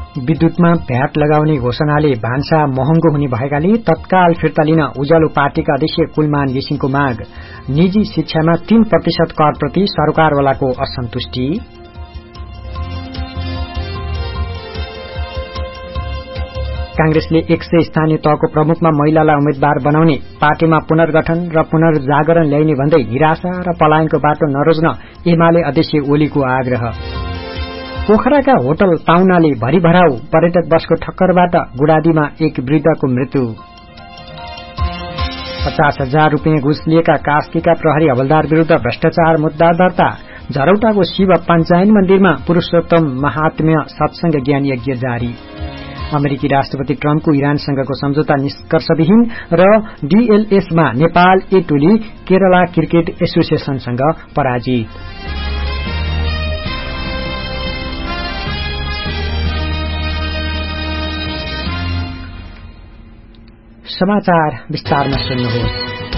विद्युतमा VAT लगाउने घोषणाले भान्सा महँगो हुने भएकाले तत्काल फिर्ता लिन उज्यालो पार्टीका अध्यक्ष कुलमान घिसिङको माग। निजी शिक्षामा 3% करप्रति सरकारवालाको असन्तुष्टि। कांग्रेसले 100 स्थानीय तहको प्रमुखमा महिलालाई उम्मेद्वार बनाउने, पार्टीमा पुनर्गठन र पुनर्जागरण ल्याइने भन्दै निराशा र पलायनको बाटो नरोज्न एमाले अध्यक्ष ओलीको आग्रह। पोखराका होटल पाउनाले भरिभराउ, पर्यटक बसको ठक्करबाट गुडादीमा एक वृद्धको मृत्यु। 50,000 रुपियाँ घुस लिएका कास्कीका प्रहरी हवलदार विरूद्ध भ्रष्टाचार मुद्दा दर्ता। झरौटाको शिव पञ्चायन मन्दिरमा पुरूषोत्तम महात्म्य सत्संग ज्ञान यज्ञ जारी। अमेरिकी राष्ट्रपति ट्रम्पको इरानसँगको सम्झौता निष्कर्षविहीन र डीएलएसमा नेपाल ए टोली केरला क्रिकेट एसोसिएसनसँग पराजित। समाचार विस्तारमा सुन्नुहोस्।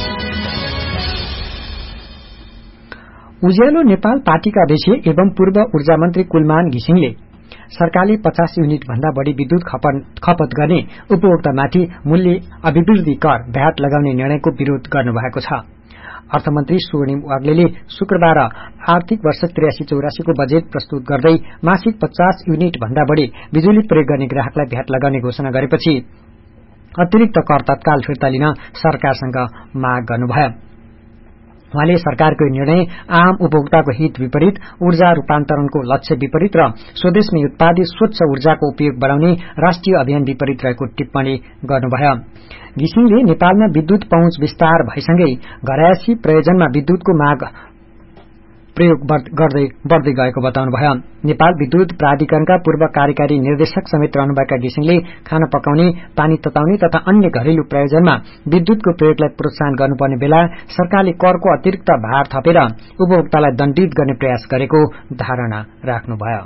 उज्यालो नेपाल पार्टीका अध्यक्ष एवं पूर्व ऊर्जा मन्त्री कुलमान घिसिङले सरकारले 50 युनिट भन्दा बढ़ी विद्युत खपत गर्ने उपभोक्तामाथि मूल्य अभिवृद्धि कर भ्याट लगाउने निर्णयको विरोध गर्नुभएको छ। अर्थमन्त्री स्वर्णिम वाग्लेले शुक्रबार आर्थिक वर्ष 83-84 को बजेट प्रस्तुत गर्दै मासिक 50 युनिट भन्दा बढ़ी बिजुली प्रयोग गर्ने ग्राहकलाई भ्याट लगाउने घोषणा गरेपछि अतिरिक्त कर तत्काल फिर्ता लिन सरकारसँग माग गर्नुभयो। उहाँले सरकारको निर्णय आम उपभोक्ताको हित विपरीत, ऊर्जा रूपान्तरणको लक्ष्य विपरीत र स्वदेशमै उत्पादित स्वच्छ ऊर्जाको उपयोग बढ़ाउने राष्ट्रिय अभियान विपरीत रहेको टिप्पणी गर्नुभयो। घिसिङले नेपालमा विद्युत पहुँच विस्तार भएसँगै घरायसी प्रयोजनमा विद्युतको माग प्रयोग बढ़दै गएको बताउनुभयो। नेपाल विद्युत प्राधिकरणका पूर्व कार्यकारी निर्देशक समेत रहनुभएका घिसिङले खाना पकाउने, पानी तताउने तथा अन्य घरेलु प्रयोजनमा विद्युतको प्रयोगलाई प्रोत्साहन गर्नुपर्ने बेला सरकारले करको अतिरिक्त भार थपेर उपभोक्तालाई दण्डित गर्ने प्रयास गरेको धारणा राख्नुभयो।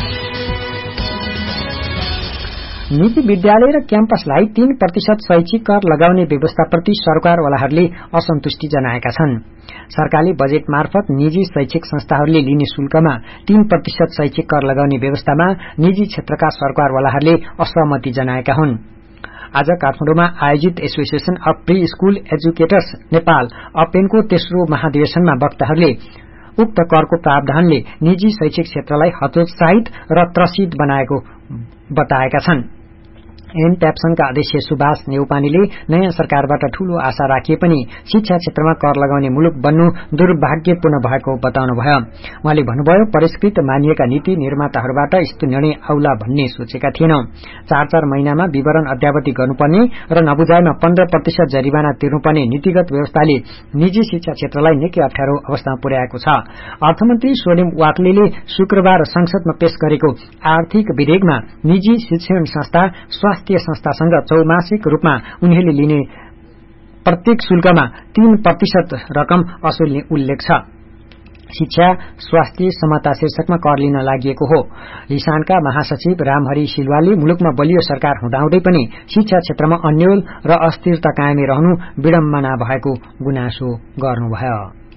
निजी विद्यालय र क्याम्पसलाई 3% शैक्षिक कर लगाउने व्यवस्थाप्रति सरकारवालाहरूले असन्तुष्टि जनाएका छन्। सरकारले बजेट मार्फत निजी शैक्षिक संस्थाहरूले लिने शुल्कमा 3% शैक्षिक कर लगाउने व्यवस्थामा निजी क्षेत्रका सरकारवालाहरूले असहमति जनाएका हुन्। आज काठमाडौँमा आयोजित association of pre school educators Nepal अपेनको तेस्रो महाधिवेशनमा वक्ताहरूले उक्त करको प्रावधानले निजी शैक्षिक क्षेत्रलाई हतोत्साहित र त्रसित बनाएको बताएका छन्। एन ट्याप्सनका अध्यक्ष सुभाष नेउपानेले नयाँ सरकारबाट ठूलो आशा राखिए पनि शिक्षा क्षेत्रमा कर लगाउने मुलुक बन्नु दुर्भाग्यपूर्ण भएको बताउनुभयो। उहाँले भन्नुभयो, परिष्कृत मानिएका नीति निर्माताहरूबाट यस्तो निर्णय आउला भन्ने सोचेका थिएनौं। 4-4 महिनामा विवरण अद्यावधि गर्नुपर्ने र नबुझाएमा 15% जरिवाना तिर्नुपर्ने नीतिगत व्यवस्थाले निजी शिक्षा क्षेत्रलाई निकै अप्ठ्यारो अवस्थामा पुर्याएको छ। अर्थमन्त्री स्वर्णिम वाग्लेले शुक्रबार संसदमा पेश गरेको आर्थिक विधेयकमा निजी शिक्षण संस्था, स्वास्थ्य संस्थासँग चौमासिक रूपमा उनीहरूले लिने प्रत्येक शुल्कमा 3% रकम असुल्ने उल्लेख छ। शिक्षा, स्वास्थ्य, समता शीर्षकमा कर लिन लागि हो। लिसानका महासचिव रामहरि सिलवालले मुलुकमा बलियो सरकार हुँदाहुँदै पनि शिक्षा क्षेत्रमा अन्यल र अस्थिरता कायमै रहनु विडम्बना भएको गुनासो गर्नुभयो।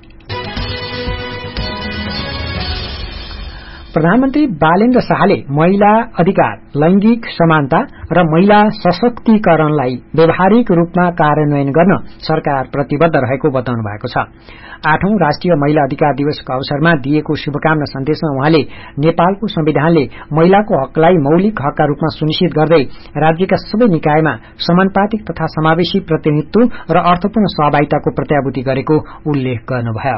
प्रधानमन्त्री बालेन्द्र शाहले महिला अधिकार, लैंगिक समानता र महिला सशक्तिकरणलाई व्यावहारिक रूपमा कार्यान्वयन गर्न सरकार प्रतिबद्ध रहेको बताउनु भएको छ। 8औं राष्ट्रिय महिला अधिकार दिवसको अवसरमा दिएको शुभकामना सन्देशमा उहाँले नेपालको संविधानले महिलाको हकलाई मौलिक हकका रूपमा सुनिश्चित गर्दै राज्यका सबै निकायमा समानुपातिक तथा समावेशी प्रतिनिधित्व र अर्थपूर्ण सहभागिताको प्रत्याभूति गरेको उल्लेख गर्नुभयो।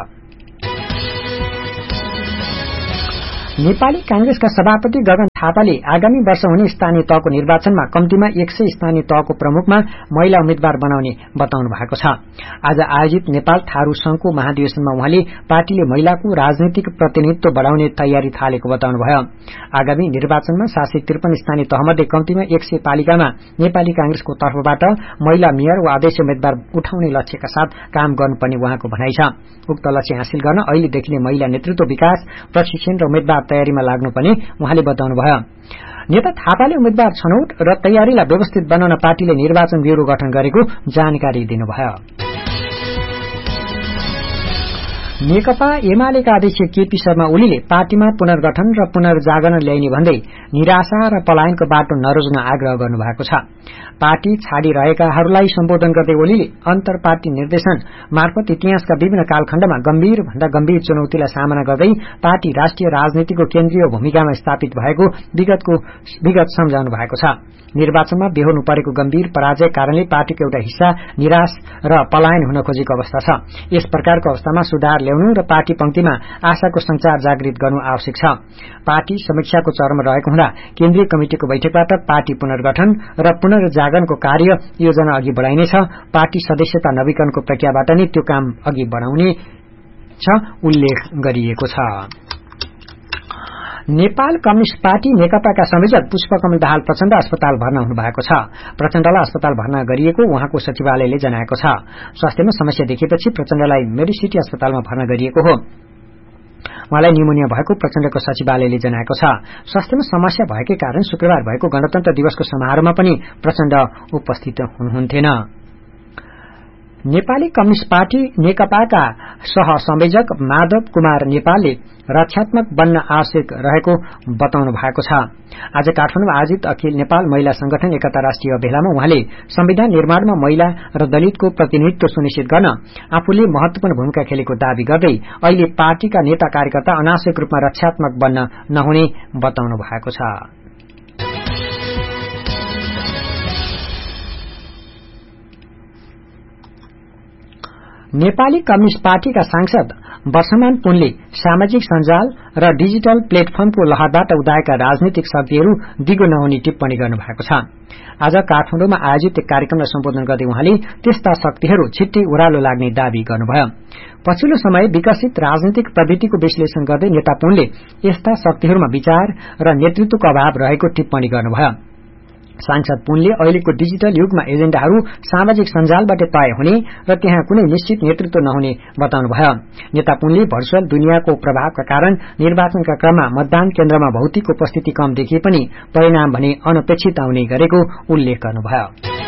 नेपाली कांग्रेसका सभापति गगन थापाले आगामी वर्ष हुने स्थानीय तहको निर्वाचनमा कम्तीमा 100 स्थानीय तहको प्रमुखमा महिला उम्मेद्वार बनाउने बताउनु भएको छ। आज आयोजित नेपाल थारू संघको महाधिवेशनमा उहाँले पार्टीले महिलाको राजनैतिक प्रतिनिधित्व बढ़ाउने तयारी थालेको बताउनुभयो। आगामी निर्वाचनमा 753 स्थानीय तहमध्ये कम्तीमा 100 पालिकामा नेपाली कांग्रेसको तर्फबाट महिला मेयर वा अध्यक्ष उम्मेद्वार उठाउने लक्ष्यका साथ काम गर्नुपर्ने उहाँको भनाइ छ। उक्त लक्ष्य हासिल गर्न अहिलेदेखि नै महिला नेतृत्व विकास, प्रशिक्षण र उम्मेद्वार तयारीमा लाग्नुपर्ने उहाँले बताउनुभयो। नेता थापाले उम्मेद्वार छनौट र तयारीलाई व्यवस्थित बनाउन पार्टीले निर्वाचन ब्यूरो गठन गरेको जानकारी दिनुभयो। नेकपा एमालेका अध्यक्ष केपी शर्मा ओलीले पार्टीमा पुनर्गठन र पुनर्जागरण ल्याइने भन्दै निराशा र पलायनको बाटो नरोज्न आग्रह गर्नुभएको छ। पार्टी छाडिरहेकाहरूलाई सम्बोधन गर्दै ओलीले अन्तर पार्टी निर्देशन मार्फत इतिहासका विभिन्न कालखण्डमा गम्भीर भन्दा गम्भीर चुनौतीलाई सामना गर्दै पार्टी राष्ट्रिय राजनीतिको केन्द्रीय भूमिकामा स्थापित भएको विगत सम्झाउनु भएको छ। निर्वाचनमा बेहोर्नु परेको गम्भीर पराजय कारणले पार्टीको एउटा हिस्सा निराश र पलायन हुन खोजेको अवस्था छ। यस प्रकारको अवस्थामा सुधार ल्याउनु र पार्टी पंक्तिमा आशाको संचार जागृत गर्नु आवश्यक छ। पार्टी समीक्षाको चरणमा रहेको हुँदा केन्द्रीय कमिटिको बैठकबाट पार्टी पुनर्गठन र पुनर्जागरणको कार्य योजना अघि बढ़ाइनेछ। पार्टी सदस्यता नवीकरणको प्रक्रियाबाट नै त्यो काम अघि बढ़ाउने उल्लेख गरिएको छ। नेपाल कम्युनिष्ट पार्टी नेकपाका संयोजक पुष्पकमल दाहाल प्रचण्ड अस्पताल भर्ना हुनुभएको छ। प्रचण्डलाई अस्पताल भर्ना गरिएको उहाँको सचिवालयले जनाएको छ। स्वास्थ्यमा समस्या देखिएपछि प्रचण्डलाई मेडिसिटी अस्पतालमा भर्ना गरिएको हो। उहाँलाई न्युमोनिया भएको प्रचण्डको सचिवालयले जनाएको छ। स्वास्थ्यमा समस्या भएकै कारण शुक्रबार भएको गणतन्त्र दिवसको समारोहमा पनि प्रचण्ड उपस्थित हुनुहुन्थेन। नेपाली कम्युनिष्ट पार्टी नेकपाका सहसंयोजक माधव कुमार नेपालले रक्षात्मक बन्न आवश्यक रहेको बताउनु भएको छ। आज काठमाडौँमा आयोजित अखिल नेपाल महिला संगठन एकता राष्ट्रिय भेलामा उहाँले संविधान निर्माणमा महिला र दलितको प्रतिनिधित्व सुनिश्चित गर्न आफूले महत्वपूर्ण भूमिका खेलेको दावी गर्दै अहिले पार्टीका नेता कार्यकर्ता अनावश्यक रूपमा रक्षात्मक बन्न नहुने बताउनु भएको छ। नेपाली कम्युनिष्ट पार्टीका सांसद वर्षमान पुनले सामाजिक सञ्जाल र डिजिटल प्लेटफर्मको लहरबाट उदाएका राजनीतिक शक्तिहरू दिगो नहुने टिप्पणी गर्नुभएको छ। आज काठमाडौँमा आयोजित एक कार्यक्रमलाई सम्बोधन गर्दै उहाँले त्यस्ता शक्तिहरू छिट्टै ओह्रालो लाग्ने दावी गर्नुभयो। पछिल्लो समय विकसित राजनीतिक प्रवृत्तिको विश्लेषण गर्दै नेता पुनले यस्ता शक्तिहरूमा विचार र नेतृत्वको अभाव रहेको टिप्पणी गर्नुभयो। सांसद पुनले अहिलेको डिजिटल युगमा एजेण्डाहरू सामाजिक सञ्जालबाट तय हुने र त्यहाँ कुनै निश्चित नेतृत्व नहुने बताउनुभयो। नेता पुनले भर्चुअल दुनियाँको प्रभावका कारण निर्वाचनका क्रममा मतदान केन्द्रमा भौतिक उपस्थिति कम देखिए पनि परिणाम भने अनपेक्षित आउने गरेको उल्लेख गर्नुभयो।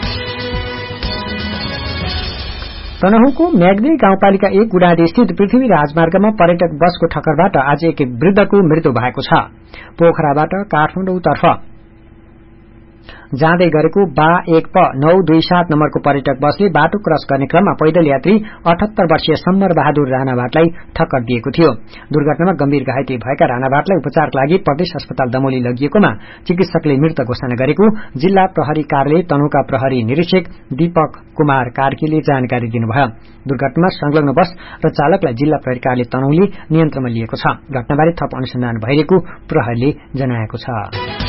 तनहुँको म्याग्दी गाउँपालिका 1 गुडाँडी स्थित पृथ्वी राजमार्गमा पर्यटक बसको ठक्करबाट आज एक वृद्धको मृत्यु भएको छ। पोखराबाट काठमाडौँतर्फ जाँदै गरेको बा 1P927 नम्बरको पर्यटक बसले बाटो क्रस गर्ने क्रममा पैदल यात्री 78 वर्षीय सम्मर बहादुर राणाभाटलाई ठक्कर दिएको थियो। दुर्घटनामा गम्भीर घाइते भएका राणाभाटलाई उपचारका लागि प्रदेश अस्पताल दमोली लगिएकोमा चिकित्सकले मृत घोषणा गरेको जिल्ला प्रहरी कार्यालय तनहुँका प्रहरी निरीक्षक दीपक कुमार कार्कीले जानकारी दिनुभयो। दुर्घटनामा संलग्न बस र चालकलाई जिल्ला प्रहरी कार्यालय तनहुँले नियन्त्रणमा लिएको छ। घटनाबारे थप अनुसन्धान भइरहेको प्रहरीले जनाएको छ।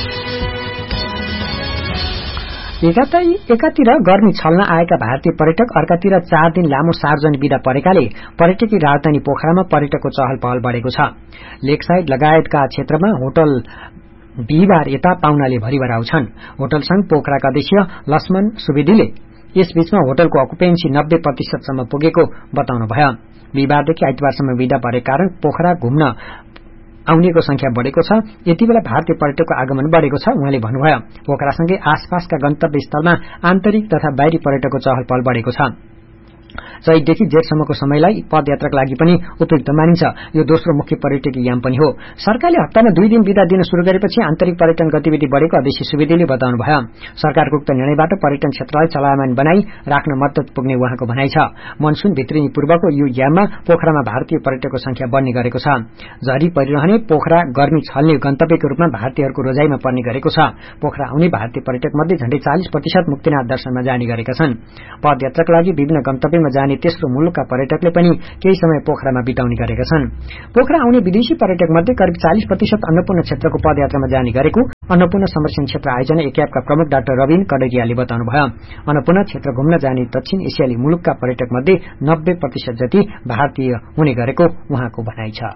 एकातिर गर्मी छल्न आएका भारतीय पर्यटक, अर्कातिर 4 दिन लामो सार्वजनिक विदा परेकाले पर्यटकीय राजधानी पोखरामा पर्यटकको चहल पहल बढ़ेको छ। लेकसाइड लगायतका क्षेत्रमा होटल बिहिबार यता पाहुनाले भरिभर आउँछन्। होटल संघ पोखराका अध्यक्ष लक्ष्मण सुवेदीले यसबीचमा होटलको अकुपेन्सी 90% सम्म पुगेको बताउनुभयो। बिहिबारदेखि आइतबारसम्म विदा परेको कारण पोखरा घुम्न आउनेको संख्या बढ़ेको छ। यति बेला भारतीय पर्यटकको आगमन बढ़ेको छ उहाँले भन्नुभयो। पोखरासँगै आसपासका गन्तव्य स्थलमा आन्तरिक तथा बाहिरी पर्यटकको चहल पहल बढ़ेको छ। चैतदेखि जेठसम्मको समयलाई पदयात्राका लागि पनि उपयुक्त मानिन्छ। यो दोस्रो मुख्य पर्यटकीय याम पनि हो। सरकारले हप्तामा 2 दिन विदा दिन शुरू गरेपछि आन्तरिक पर्यटन गतिविधि बढ़ेको अध्यक्ष सुवेदीले बताउनुभयो। सरकारको उक्त निर्णयबाट पर्यटन क्षेत्रलाई चलायमान बनाई राख्न मद्दत पुग्ने उहाँको भनाइ छ। मनसून भित्रिने पूर्वको यो याममा पोखरामा भारतीय पर्यटकको संख्या बढ़ने गरेको छ। झरी परिरहने पोखरा गर्मी छल्ने गन्तव्यको रूपमा भारतीयहरूको रोजाइमा पर्ने गरेको छ। पोखरा आउने भारतीय पर्यटक मध्ये झण्डै 40% मुक्तिनाथ दर्शनमा जाने गरेका छन्। पदयात्राका लागि विभिन्न गन्तव्यमा जाने तेस्रो मुलुकका पर्यटकले पनि केही समय पोखरामा बिताउने गरेका छन्। पोखरा आउने विदेशी पर्यटक मध्ये करिब 40% अन्नपूर्ण क्षेत्रको पदयात्रामा जाने गरेको अन्नपूर्ण संरक्षण क्षेत्र आयोजना एक्यापका प्रमुख डाक्टर रविन कडेरियाले बताउनुभयो। अन्नपूर्ण क्षेत्र घुम्न जाने दक्षिण एसियाली मुलुकका पर्यटक मध्ये 90% जति भारतीय हुने गरेको उहाँको भनाइ छ।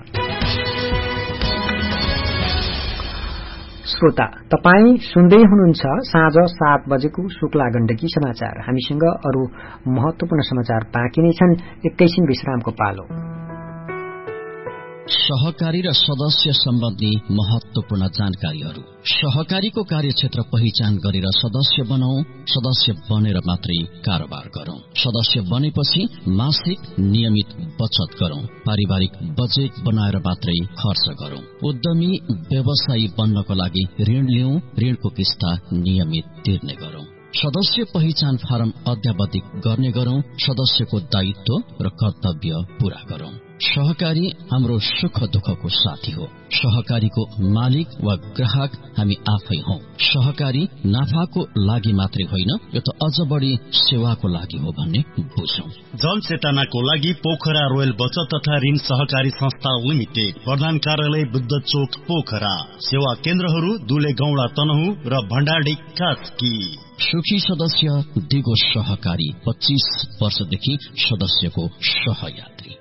श्रोता, तपाई सुन्दै हुनुहुन्छ साँझ 7 बजेको शुक्ला गण्डकी समाचार। हामीसँग अरू महत्वपूर्ण समाचार बाँकी नै छन्। एकैछिन विश्रामको पालो। सहकारी र सदस्य सम्बन्धी महत्वपूर्ण जानकारीहरू। सहकारीको कार्यक्षेत्र पहिचान गरेर सदस्य बनाऊ। सदस्य बनेर मात्रै कारोबार गरौं। सदस्य बनेपछि मासिक नियमित बचत गरौं। पारिवारिक बजेट बनाएर मात्रै खर्च गरौं। उद्यमी व्यवसायी बन्नको लागि ऋण लिऊ। ऋणको किस्ता नियमित तिर्ने गरौं। सदस्य पहिचान फारम अद्यावधिक गर्ने गरौं। सदस्यको दायित्व र कर्तव्य पूरा गरौं। सहकारी हाम्रो सुख दुःखको साथी हो। सहकारीको मालिक वा ग्राहक हामी आफै हौ। सहकारी नाफाको लागि मात्रै होइन, यो त अझ बढी सेवाको लागि हो भन्ने बुझौं। जनचेतनाको लागि पोखरा रोयल बचत तथा ऋण सहकारी संस्था लिमिटेड, प्रधान कार्यालय बुद्ध चोक पोखरा। सेवा केन्द्रहरू दुले गौडा तनहु र भण्डारी कास्की। सुखी सदस्य दिगो सहकारी, 25 वर्षदेखि सदस्यको सहयात्री।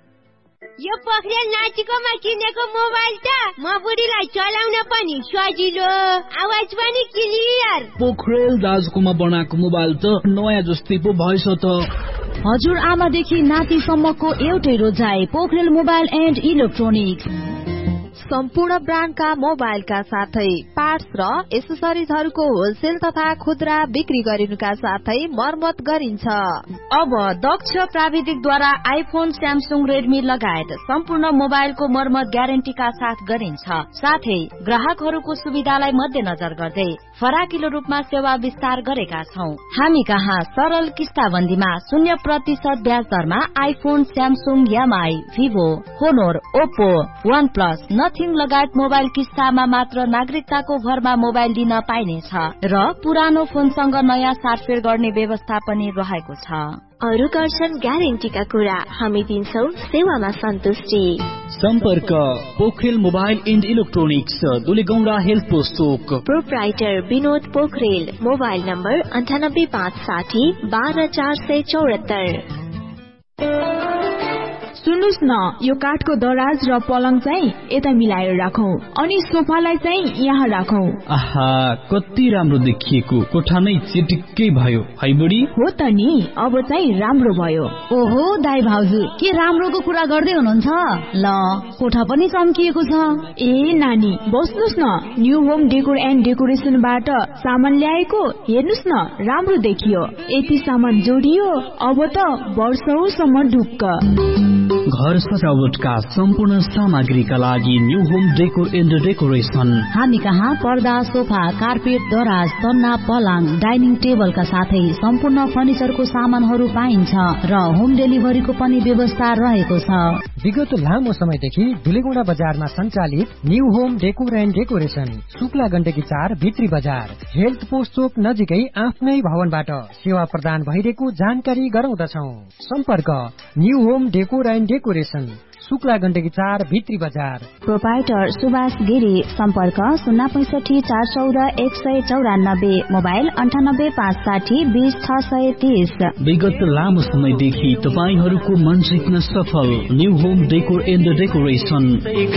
यो पोखरेल नाचिकोमा किनेको मोबाइल त म बुढीलाई चलाउन पनि सजिलो, आवाज पनि क्लियर। पोखरेल दाजुकोमा बनाएको मोबाइल त नयाँ जस्तै पो भएछ त। हजुर आमादेखि नातिसम्मको एउटै रोजाइ, पोखरेल मोबाइल एन्ड इलेक्ट्रोनिक्स। सम्पूर्ण ब्रान्डका मोबाइलका साथै पार्ट्स र एसेसरिजहरूको होलसेल तथा खुद्रा बिक्री गरिनुका साथै मर्मत गरिन्छ। अब दक्ष प्राविधिकद्वारा आइफोन, स्यामसुङ, रेडमी लगायत सम्पूर्ण मोबाइलको मर्मत ग्यारेन्टीका साथ गरिन्छ। साथै ग्राहकहरूको सुविधालाई मध्यनजर गर्दै फराकिलो रूपमा सेवा विस्तार गरेका छौं। हामी कहाँ सरल किस्ताबन्दीमा 0% ब्याज दरमा iPhone, Samsung, MI, Vivo, होनोर, Oppo, one plus, nothing लगायत मोबाइल किस्तामा मात्र नागरिकताको भरमा मोबाइल दिन पाइनेछ र पुरानो फोनसँग नयाँ सारफेर गर्ने व्यवस्था पनि रहेको छ। अरु गर्छन् ग्यारेन्टीका कुरा, हामी दिन्छौ सेवामा सन्तुष्टि। सम्पर्क Pokharel mobile and electronics, दुलेगौडा health post Chowk. Proprietor Vinod Pokharel. Mobile number 98560 12474। सुन्नुस् न, यो काठको दराज र पलङ चाहिँ यता मिलाएर राखौं, अनि सोफालाई चाहिँ यहाँ राखौं। आहा, कति राम्रो देखिएको, कोठा नै चिटिक्कै भयो है बुढी। हो त नि, अब चाहिँ राम्रो भयो। ओहो दाइ भाउजू, के राम्रोको कुरा गर्दै हुनुहुन्छ? ल, कोठा पनि चम्किएको छ। ए नानी, बस्नुस् न, न्यू होम डेकोर एन्ड डेकोरेसनबाट सामान ल्याएको, हेर्नुस् न, राम्रो देखियो। यति सामान जोडियो, अब त वर्षौसम्म ढुक्क। घर सजावटका सम्पूर्ण सामग्रीका लागि new home decor and decoration. हामी कहाँ पर्दा, सोफा, कार्पेट, दराज, सन्ना, पलङ, डाइनिङ टेबलका साथै सम्पूर्ण फर्निचरको सामानहरू पाइन्छ र होम डेलिभरीको पनि व्यवस्था रहेको छ। विगत लामो समयदेखि दुलेगौडा बजारमा सञ्चालित new home decor and decoration, Shukla Gandaki 4 भित्री बजार, हेल्थ पोस्ट चोक नजिकै आफ्नै भवनबाट सेवा प्रदान भइरहेको जानकारी गराउँदछौं। सम्पर्क new home decor and decoration, Shukla Gandaki 4 भित्री बजार। प्रोपाइटर सुभाष गिरी। सम्पर्क 065 414 194, मोबाइल 98 560 20 630। विगत लामो समयदेखि तपाईहरूको मन जित्न सफल new home decor and decoration.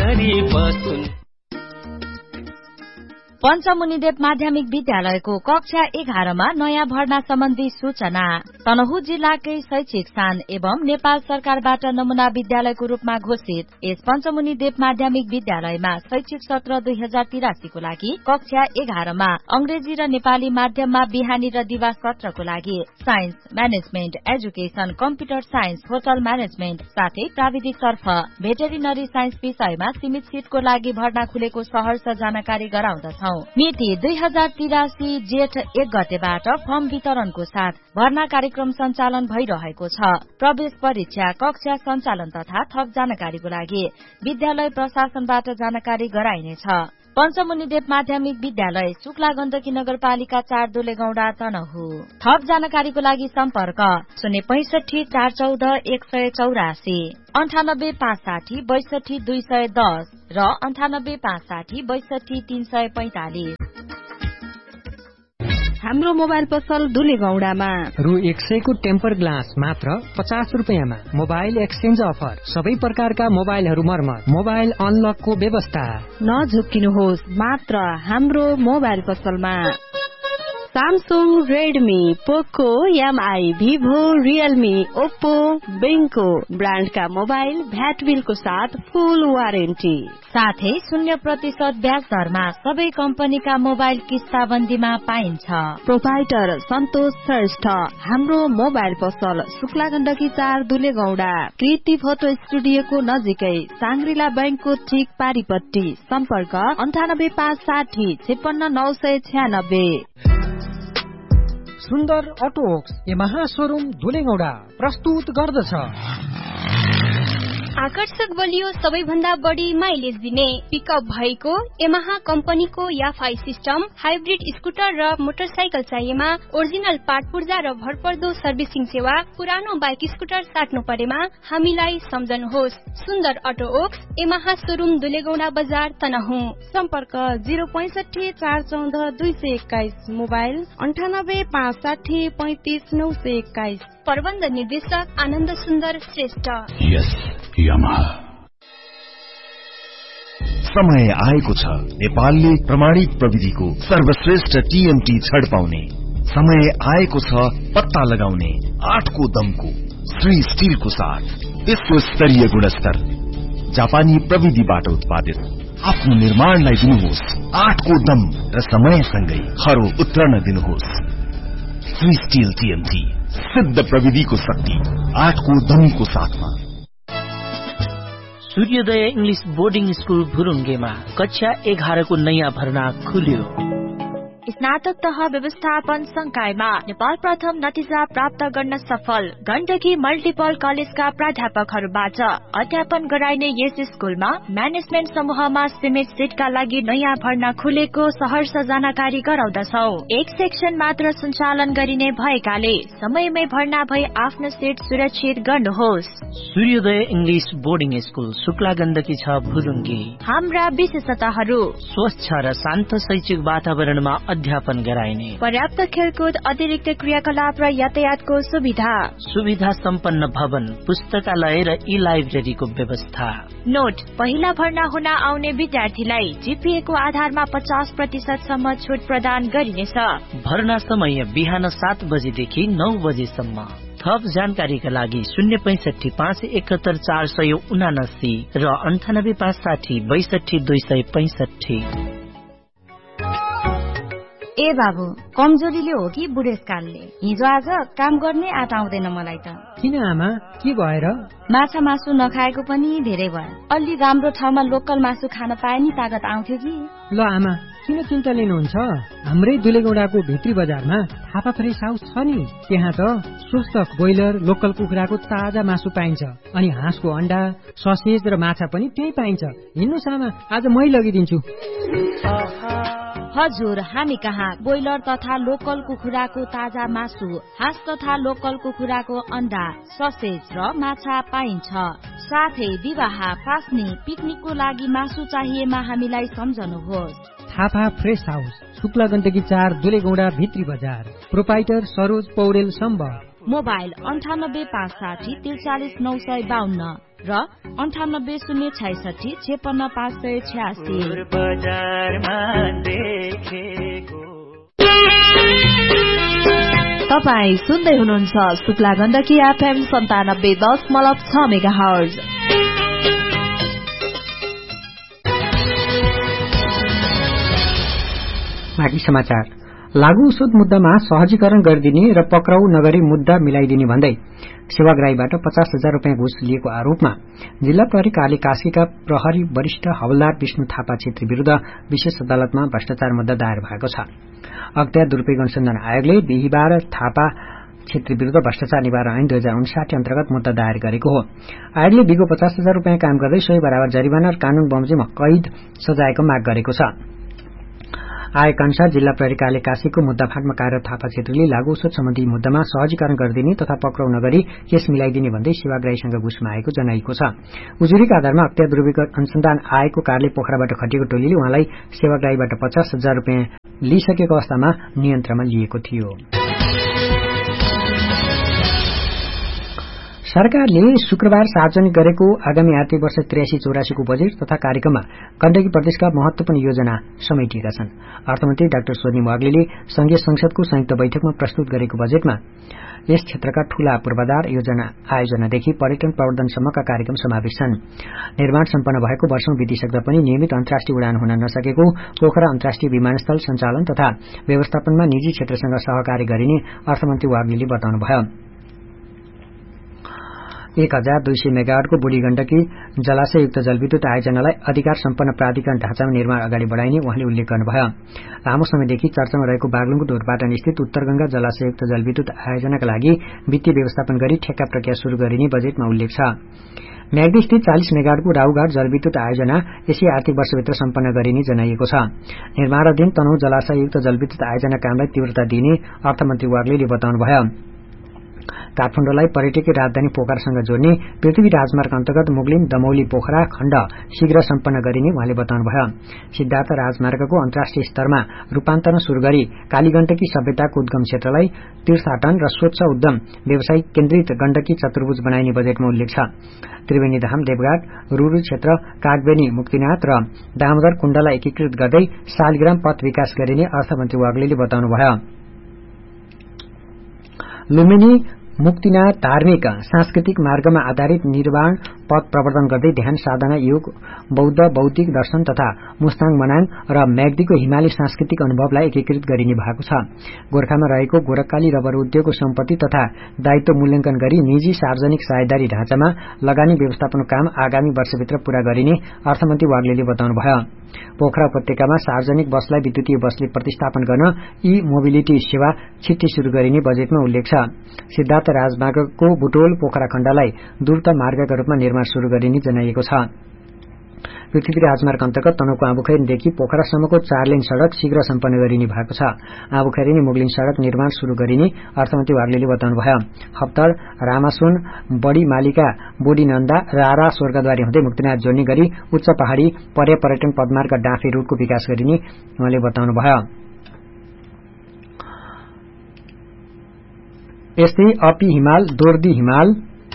पञ्चमुनिदेव माध्यमिक विद्यालयको कक्षा 11मा नयाँ भर्ना सम्बन्धी सूचना। तनहुँ जिल्लाकै शैक्षिक स्थान एवं नेपाल सरकारबाट नमूना विद्यालयको रूपमा घोषित यस पञ्चमुनिदेव माध्यमिक विद्यालयमा शैक्षिक सत्र 2083 को लागि कक्षा 11मा अंग्रेजी र नेपाली माध्यममा बिहानी र दिवस सत्रको लागि science, management, education, computer science, hotel management साथै प्राविधिक तर्फ भेटेरिनरी साइन्स विषयमा सीमित सीटको लागि भर्ना खुलेको सहर्ष जानकारी गराउँदछौ। मिति 2083 जेठ 1 गतेबाट फर्म वितरणको साथ भर्ना कार्यक्रम सञ्चालन भइरहेको छ। प्रवेश परीक्षा, कक्षा सञ्चालन तथा थप जानकारीको लागि विद्यालय प्रशासनबाट जानकारी गराइनेछ। पञ्चमुनिदेव माध्यमिक विद्यालय, शुक्ला गण्डकी नगरपालिका 4 दुलेगौडा तनहुँ। थप जानकारीको लागि सम्पर्क 065 414 184, 98 560 62 210 र 98 560 62 345। हाम्रो मोबाइल पसल दुलेगौडामा रु 100 को टेम्पर ग्लास मात्र 50 रुपियाँमा। मोबाइल एक्सचेन्ज अफर, सबै प्रकारका मोबाइलहरू मर्मत, मोबाइल अनलकको व्यवस्था। नझुक्किनुहोस्, मात्र हाम्रो मोबाइल पसलमा। Samsung, Redmi, Poco, MI, Vivo, Realme, Oppo, Benko ब्रान्डका mobile VAT बिलको साथ फुल वारेन्टी साथै 0% ब्याज दरमा सबै कम्पनीका मोबाइल किस्ताबन्दीमा पाइन्छ। प्रोपाइटर सन्तोष श्रेष्ठ। हाम्रो मोबाइल पसल शुक्ला गण्डकी 4 दुलेगौडा, कृति फोटो स्टुडियोको नजिकै, साङ्ग्रिला बैंकको ठीक पारिपट्टि। सम्पर्क 98560 56996। सुन्दर अटोक्स यमाहा शोरूम धुलेगौडा प्रस्तुत गर्दछ आकर्षक बलियो सबैभन्दा बढी माइलेज दिने पिकअप भएको यमाहा कम्पनीको याफाई सिस्टम हाइब्रिड स्कुटर र मोटरसाइकल चाहिएमा ओरिजिनल पार्ट पुर्जा र भरपर्दो सर्भिसिङ सेवा। पुरानो बाइक स्कुटर साट्नु परेमा हामीलाई सम्झनुहोस्। सुन्दर अटो ओक्स यमाहा शोरूम दुलेगौडा बजार तनहुँ। सम्पर्क 065 414 221, मोबाइल 98 560 35 921। प्रबन्ध निर्देशक आनन्द सुन्दर श्रेष्ठ। समय आएको छ नेपालले प्रमाणित प्रविधिको सर्वश्रेष्ठ टीएमटी छड पाउने। समय आएको छ पत्ता लगाउने 8 को दमको श्री स्टिलको साथ विश्व स्तरीय गुणस्तर जापानी प्रविधिबाट उत्पादित आफ्नो निर्माणलाई दिनुहोस् 8 को दम र समयसँगै खरो उत्रन दिनुहोस्। श्री स्टिल टीएमटी सिद्ध प्रविधिको शक्ति 8 को दमको साथमा। सूर्योदय इंग्लिश बोर्डिङ स्कूल भुरुङ्गेमा कक्षा 11 को नयाँ भर्ना खुल्यो। स्नातक तह व्यवस्थापन संकायमा नेपाल प्रथम नतिजा प्राप्त गर्न सफल गण्डकी मल्टिपल कलेजका प्राध्यापकहरूबाट अध्यापन गराइने यस स्कूलमा म्यानेजमेन्ट समूहमा सीमित सिटका लागि नयाँ भर्ना खुलेको सहर्ष जानकारी गराउँदछौ। एक सेक्सन मात्र सञ्चालन गरिने भएकाले समयमै भर्ना भई आफ्नो सिट सुरक्षित गर्नुहोस्। सूर्योदय English boarding school Shukla Gandaki 6 भुरुङ्गे। हाम्रा विशेषताहरू स्वच्छ र शान्त शैक्षिक वातावरणमा अध्यापन गराइने, पर्याप्त खेलकुद, अतिरिक्त क्रियाकलाप र यातायातको सुविधा सम्पन्न भवन, पुस्तकालय र ई लाइब्रेरीको व्यवस्था। नोट: पहिला भर्ना हुन आउने विद्यार्थीलाई जीपीए को आधारमा 50% सम्म छुट प्रदान गरिनेछ। भर्ना समय बिहान 7 बजेदेखि 9 बजेसम्म। थप जानकारीका लागि 065 571 479 र 98 560 62 265। ए बाबु, कमजोरीले हो कि बुढेसकालले? हिजो आज काम गर्ने आँट आउँदैन मलाई त। किन आमा, के भएर? माछा मासु नखाएको पनि धेरै भयो। अलि राम्रो ठाउँमा लोकल मासु खान पाए नि तागत आउँथ्यो कि। ल आमा, किन चिन्ता लिनुहुन्छ? हाम्रै दुलेगौडाको भित्री बजारमा थापा फ्रेस हाउस छ नि। त्यहाँ त स्वस्थ ब्रोइलर लोकल कुखुराको ताजा मासु पाइन्छ, अनि हाँसको अण्डा, ससेज र माछा पनि त्यही पाइन्छ। हिँड्नुस् आमा, आज मै लगिदिन्छु। हजुर, हामी कहाँ ब्रोइलर तथा लोकल कुखुराको ताजा मासु, हाँस तथा लोकल कुखुराको अण्डा, ससेज र माछा पाइन्छ। साथै विवाह, फास्नी, पिकनिकको लागि मासु चाहिएमा हामीलाई सम्झनुहोस्। थापा फ्रेस हाउस, शुक्ला गण्डकी 4 दुलेगौडा भित्री बजार। प्रोपाइटर सरोज पौडेल सम्भव। मोबाइल 98 560 43 952 र 98 066 56 586। तपाईँ सुन्दै हुनुहुन्छ शुक्ला गण्डकी FM 97.6 मेगाहर्ज। बाँकी समाचार। लागू सुद मुद्दामा सहजीकरण गरिदिने र पक्राउ नगरी मुद्दा मिलाइदिने भन्दै सेवाग्राहीबाट 50,000 रुपियाँ घुस लिएको आरोपमा जिल्ला प्रहरी कार्यालय कास्कीका प्रहरी वरिष्ठ हवलदार विष्णु थापा छेत्री विरूद्ध विशेष अदालतमा भ्रष्टाचार मुद्दा दायर भएको छ। अख्तियार दुरूपयोग अनुसन्धान आयोगले बिहिबार थापा छेत्री विरूद्ध भ्रष्टाचार निवारण ऐन 2059 अन्तर्गत मुद्दा दायर गरेको हो। आयोगले बिगो 50,000 रुपियाँ काम गर्दै सोही बराबर जरिवाना र कानून बमोजिम कैद सजायको माग गरेको छ। आयोग अनुसार जिल्ला प्रहरी कार्यालय काशीको मुद्दा फाँटमा कार्यरत थापा छेत्रीले लागू सुद सम्बन्धी मुद्दामा सहजीकरण गरिदिने तथा पक्राउ नगरी केस मिलाइदिने भन्दै सेवाग्राहीसँग घुस मागेको जनाइएको छ। उजुरीका आधारमा अख्तियार दुरूपयोग अनुसन्धान आयोगको कार्यालय पोखराबाट खटिएको टोलीले उहाँलाई सेवाग्राहीबाट 50,000 रुपियाँ लिइसकेको अवस्थामा नियन्त्रणमा लिएको थियो। सरकारले शुक्रबार सार्वजनिक गरेको आगामी आर्थिक वर्ष 83-84 को बजेट तथा कार्यक्रममा गण्डकी प्रदेशका महत्वपूर्ण योजना समेटिएका छन्। अर्थमन्त्री डाक्टर स्वर्णिम वाग्लेले संघीय संसदको संयुक्त बैठकमा प्रस्तुत गरेको बजेटमा यस क्षेत्रका ठूला पूर्वाधार योजना आयोजनादेखि पर्यटन प्रवर्धनसम्मका कार्यक्रम समावेश छन्। निर्माण सम्पन्न भएको वर्षौं बितिसक्दा पनि नियमित अन्तर्राष्ट्रिय उडान हुन नसकेको पोखरा अन्तर्राष्ट्रिय विमानस्थल सञ्चालन तथा व्यवस्थापनमा निजी क्षेत्रसँग सहकार्य गरिने अर्थमन्त्री वाग्लेले बताउनुभयो। 1200 मेगावाटको बुढी गण्डकी जलाशययुक्त जलविद्युत आयोजनालाई अधिकार सम्पन्न प्राधिकरण ढाँचामा निर्माण अगाडि बढ़ाइने उहाँले उल्लेख गर्नुभयो। लामो समयदेखि चर्चामा रहेको बागलुङको ढोरपाटन स्थित उत्तर गंगा जलाशययुक्त जलविद्युत आयोजनाका लागि वित्तीय व्यवस्थापन गरी ठेक्का प्रक्रिया शुरू गरिने बजेटमा उल्लेख छ। म्याग्दी स्थित 40 मेगावाटको राउघाट जलविद्युत आयोजना यसै आर्थिक वर्षभित्र सम्पन्न गरिने जनाइएको छ। निर्माणाधीन तनहुँ जलाशययुक्त जलविद्युत आयोजना कामलाई तीव्रता दिने अर्थमन्त्री वाग्लेले बताउनुभयो। काठमाडौँलाई पर्यटकीय राजधानी पोखरासँग जोड्ने पृथ्वी राजमार्ग अन्तर्गत मुगलिन दमौली पोखरा खण्ड शीघ्र सम्पन्न गरिने उहाँले बताउनुभयो। सिद्धार्थ राजमार्गको अन्तर्राष्ट्रिय स्तरमा रूपान्तरण शुरू गरी कालीगण्डकी सभ्यताको उद्गम क्षेत्रलाई तीर्थाटन र स्वच्छ उद्यम व्यवसायिक केन्द्रित गण्डकी चतुर्भुज बनाइने बजेटमा उल्लेख छ। त्रिवेणी धाम देवघाट रुरु क्षेत्र कागबेनी मुक्तिनाथ र दामोदर कुण्डलाई एकीकृत गर्दै शालिग्राम पथ विकास गरिने अर्थमन्त्री वाग्लेले बताउनुभयो। लुम्बिनी मुक्तिनाथ धार्मिक सांस्कृतिक मार्गमा आधारित निर्वाण पथ प्रवर्धन गर्दै ध्यान साधना योग बौद्ध बौद्धिक दर्शन तथा मुस्ताङ मनाङ र म्याग्दीको हिमाली सांस्कृतिक अनुभवलाई एकीकृत गरिने भएको छ। गोरखामा रहेको गोरखकाली रबर उद्योगको सम्पत्ति तथा दायित्व मूल्याङ्कन गरी निजी सार्वजनिक साझेदारी ढाँचामा लगानी व्यवस्थापनको काम आगामी वर्षभित्र पूरा गरिने अर्थमन्त्री वाग्लेले बताउनुभयो। पोखरा उपत्यकामा सार्वजनिक बसलाई विद्युतीय बसले प्रतिस्थापन गर्न ई मोबिलिटी सेवा छिट्टै शुरू गरिने बजेटमा उल्लेख छ। सिद्धार्थ राजमार्गको बुटोल पोखरा खण्डलाई द्रुत मार्गका रूपमा निर्माण शुरू गरिने जनाइएको छ। पृथ्वी राजमार्ग अन्तर्गत तनहुँको आँबुखैरीदेखि पोखरासम्मको 4 लेन सड़क शीघ्र सम्पन्न गरिने भएको छ। आँबुखैरी मुगलिन सड़क निर्माण शुरू गरिने अर्थमन्त्री वाग्लेले बताउनुभयो। हप्तड रामासुन बड़ी मालिका बोडीनन्दा रारा स्वर्गद्वारी हुँदै मुक्तिनाथ जोड्ने गरी उच्च पहाड़ी पर्यटन पदमार्ग डाँफे रूटको विकास गरिने उहाँले बताउनुभयो। यस्तै अपी हिमाल दोर्दी हिमाल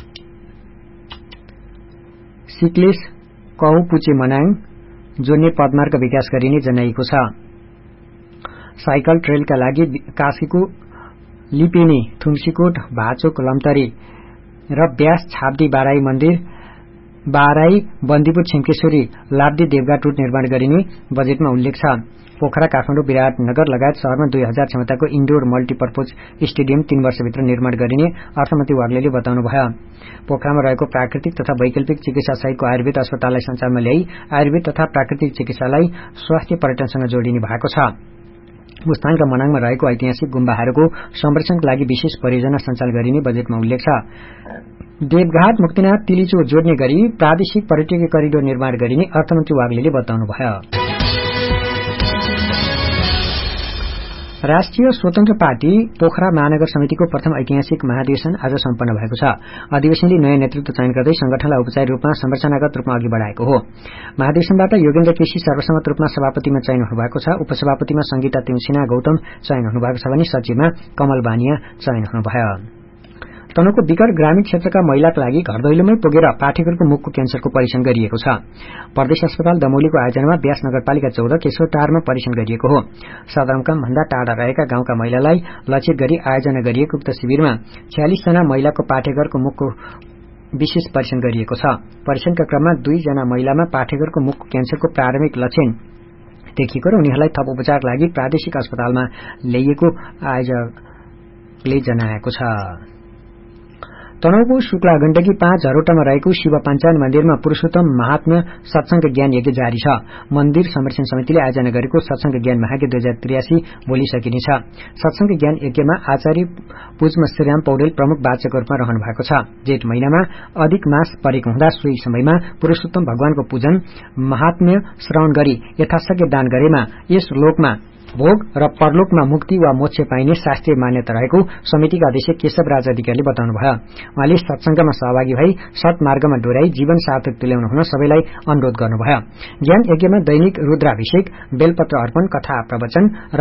सिक्लेश कहुपुचे मनाङ जोड्ने पदमार्ग विकास गरिने जनाइएको छ। साइकल ट्रेलका लागि कास्कीको लिपेनी थुम्सीकोट भाचोक लम्तरी र ब्यास छाब्दी बाराई मन्दिर बाराई बन्दीपुर छिम्केश्वरी लाब्दी देवघाट रूट निर्माण गरिने बजेटमा उल्लेख छ। पोखरा काठमाडौँ विराटनगर लगायत शहरमा 2000 क्षमताको इन्डोर मल्टिपर्पज स्टेडियम 3 वर्षभित्र निर्माण गरिने अर्थमन्त्री वाग्लेले बताउनुभयो। पोखरामा रहेको प्राकृतिक तथा वैकल्पिक चिकित्सा सहितको आयुर्वेद अस्पताललाई सञ्चालनमा ल्याई आयुर्वेद तथा प्राकृतिक चिकित्सालाई स्वास्थ्य पर्यटनसँग जोडिने भएको छ। मुस्ताङ र मनाङमा रहेको ऐतिहासिक गुम्बाहरूको संरक्षणका लागि विशेष परियोजना सञ्चालन गरिने बजेटमा उल्लेख छ। देवघाट मुक्तिनाथ तिलिचो जोड्ने गरी प्रादेशिक पर्यटकीय करिडोर निर्माण गरिने अर्थमन्त्री वाग्लेले बताउनुभयो। राष्ट्रिय स्वतन्त्र पार्टी पोखरा महानगर समितिको प्रथम ऐतिहासिक महाधिवेशन आज सम्पन्न भएको छ। अधिवेशनले नयाँ नेतृत्व चयन गर्दै संगठनलाई औपचारिक रूपमा संरचनागत रूपमा अघि बढ़ाएको हो। महाधिवेशनबाट योगेन्द्र केसी सर्वसम्मत रूपमा सभापतिमा चयन हुनुभएको छ। उपसभापतिमा संगीता तिमसिना गौतम चयन हुनुभएको छ भने सचिवमा कमल बानिया चयन हुनुभयो। तनहुँको विकट ग्रामीण क्षेत्रका महिलाका लागि घर दैलोमै पुगेर पाठेघरको मुखको क्यान्सरको परीक्षण गरिएको छ। प्रदेश अस्पताल दमौलीको आयोजनामा व्यास नगरपालिका 14 केशवटारमा परीक्षण गरिएको हो। सदरमुकाम भन्दा टाढा रहेका गाउँका महिलालाई लक्षित गरी आयोजना गरिएको उक्त शिविरमा 46 जना महिलाको पाठेघरको मुखको विशेष परीक्षण गरिएको छ। परीक्षणका क्रममा 2 जना महिलामा पाठेघरको मुखको क्यान्सरको प्रारम्भिक लक्षण देखिएको र उनीहरूलाई थप उपचारका लागि प्रादेशिक अस्पतालमा ल्याइएको आयोजकले जनाएको छ। तनहुँको शुक्ला गण्डकी 5 झरोटामा रहेको शिव पञ्चायन मन्दिरमा पुरूषोत्तम महात्म्य सत्संग ज्ञान यज्ञ जारी छ। मन्दिर संरक्षण समितिले आयोजना गरेको सत्संग ज्ञान महायज्ञ 2083 भोलि सकिनेछ। सत्संग ज्ञान यज्ञमा आचार्य पूज्य श्रीराम पौडेल प्रमुख वाचकको रूपमा रहनु भएको छ। जेठ महिनामा अधिक मास परेको हुँदा सोही समयमा पुरूषोत्तम भगवानको पूजन महात्म्य श्रवण गरी यथाशक्य दान गरेमा यस लोकमा भोग र परलोकमा मुक्ति वा मोक्ष पाइने शास्त्रीय मान्यता रहेको समितिका अध्यक्ष केशव राज अधिकारीले बताउनुभयो। उहाँले सत्संगमा सहभागी भई सत्मार्गमा डोर्याई जीवन सार्थक तुल्याउन हुन सबैलाई अनुरोध गर्नुभयो। ज्ञान यज्ञमा दैनिक रुद्राभिषेक बेलपत्र अर्पण कथा प्रवचन र